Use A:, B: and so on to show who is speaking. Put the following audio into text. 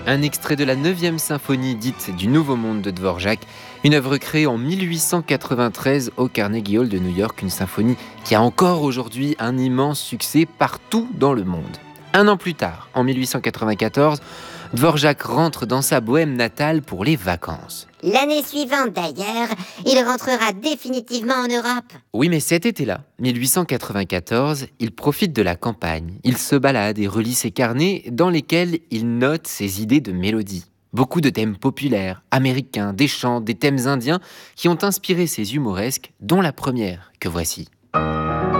A: Un extrait de la 9e symphonie dite du Nouveau Monde de Dvorak, une œuvre créée en 1893 au Carnegie Hall de New York, une symphonie qui a encore aujourd'hui un immense succès partout dans le monde. Un an plus tard, en 1894, Dvorak rentre dans sa Bohème natale pour les vacances.
B: L'année suivante d'ailleurs, il rentrera définitivement en Europe.
A: Oui, mais cet été-là, 1894, il profite de la campagne. Il se balade et relit ses carnets dans lesquels il note ses idées de mélodie. Beaucoup de thèmes populaires, américains, des chants, des thèmes indiens qui ont inspiré ses humoresques, dont la première que voici.